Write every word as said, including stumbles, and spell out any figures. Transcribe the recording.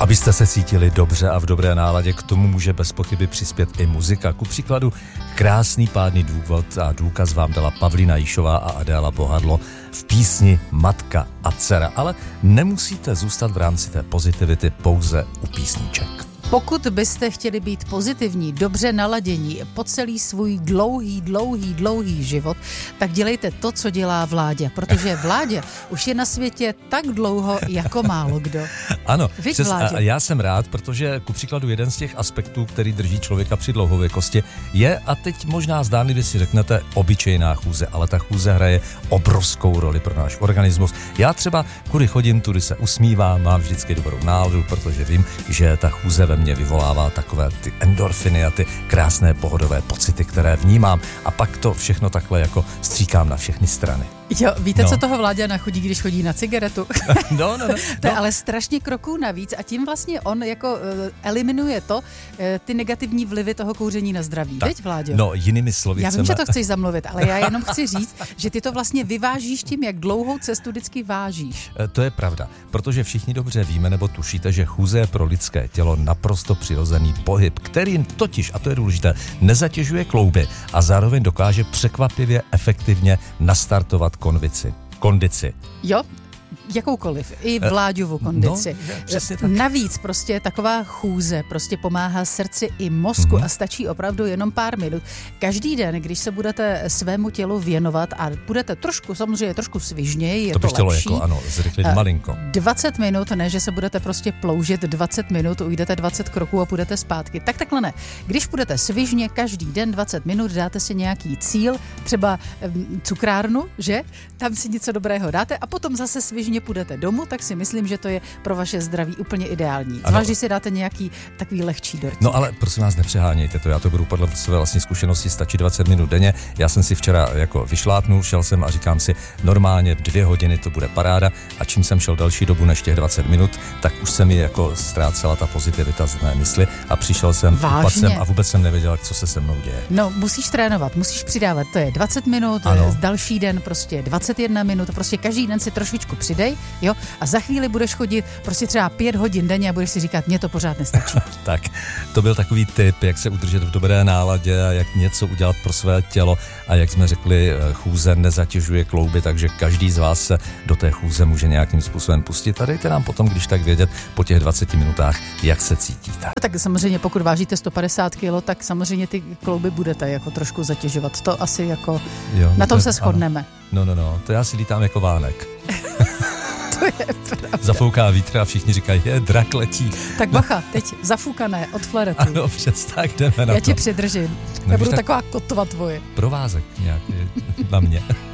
Abyste se cítili dobře a v dobré náladě, k tomu může bez pochyby přispět i muzika. Ku příkladu krásný pádný důvod a důkaz vám dala Pavlína Jíšová a Adéla Bohadlo v písni Matka a dcera, ale nemusíte zůstat v rámci té pozitivity pouze u písniček. Pokud byste chtěli být pozitivní, dobře naladění po celý svůj dlouhý, dlouhý, dlouhý život, tak dělejte to, co dělá Vláďa, protože Vláďa už je na světě tak dlouho, jako málo kdo. Ano, Víš, přes, a já jsem rád, protože ku příkladu jeden z těch aspektů, který drží člověka při dlouhověkosti, je, a teď možná zdánlivě si řeknete, obyčejná chůze, ale ta chůze hraje obrovskou roli pro náš organismus. Já třeba, kudy chodím, tudy se usmívám, mám vždycky dobrou náladu, protože vím, že ta chůze ve mě vyvolává takové ty endorfiny a ty krásné pohodové pocity, které vnímám, a pak to všechno takhle jako stříkám na všechny strany. Jo, víte, no. co toho Vláďa nachodí, když chodí na cigaretu? No, no, no. To je no. ale strašně kroků navíc a tím vlastně on jako uh, eliminuje to, uh, ty negativní vlivy toho kouření na zdraví. Tak, Veď, Vláďo? No, jinými slovy. Já vím, chceme... že to chceš zamluvit, ale já jenom chci říct, že ty to vlastně vyvážíš tím, jak dlouhou cestu vždycky vážíš. To je pravda, protože všichni dobře víme nebo tušíte, že chůze je pro lidské tělo naprosto přirozený pohyb, kterým totiž, a to je důležité, nezatěžuje klouby a zároveň dokáže překvapivě efektivně nastartovat konvici. kondici. Jo, jakoukoliv, i Vláďovu kondici. No, přesně tak. Navíc prostě taková chůze prostě pomáhá srdci i mozku mm-hmm. a stačí opravdu jenom pár minut. Každý den, když se budete svému tělu věnovat a budete trošku, samozřejmě trošku svižněji, je to, to bych lepší. To jako, ano, zrychlit uh, malinko. dvacet minut, ne, že se budete prostě ploužit dvacet minut, ujdete dvacet kroků a půjdete zpátky. Tak takhle ne. Když budete svižně každý den dvacet minut, dáte si nějaký cíl, třeba um, cukrárnu, že? Tam si něco dobrého dáte a potom zase svižně půjdete domů, tak si myslím, že to je pro vaše zdraví úplně ideální. Zvlášť, když si dáte nějaký takový lehčí dortík. No ale prosím vás, nepřehánějte to, já to budu podle své vlastní zkušenosti, stačí dvacet minut denně. Já jsem si včera jako vyšlápnul, šel jsem a říkám si, normálně dvě hodiny to bude paráda, a čím jsem šel další dobu než těch dvacet minut, tak už se mi jako ztrácela ta pozitivita z mé mysli a přišel jsem, upad jsem a vůbec jsem nevěděl, co se se mnou děje. No, musíš trénovat, musíš přidávat, to je dvacet minut, ano. Další den prostě dvacet jedna minut, prostě každý den si trošičku přidej, jo, a za chvíli budeš chodit prostě třeba pět hodin denně a budeš si říkat, mně to pořád nestačí. Tak, to byl takový tip, jak se udržet v dobré náladě a jak něco udělat pro své tělo, a jak jsme řekli, chůze nezatěžuje klouby, takže každý z vás se do té chůze může nějakým způsobem pustit a dejte nám potom, když tak vědět, po těch dvaceti minutách, jak se cítíte. Tak samozřejmě, pokud vážíte sto padesát kilo, tak samozřejmě ty klouby budete jako trošku zatěžovat. To asi jako, jo, na tom to, se shodneme. Ano. No, no, no, to já si lítám jako vánek. To je pravda. Zafouká vítr a všichni říkají, je, drak letí. Tak bacha, teď zafoukané od flaretu. Ano, přes tak jdeme na Já to. tě přidržím. No, Já budu tak taková kotva tvoje. Provázek nějaký na mě.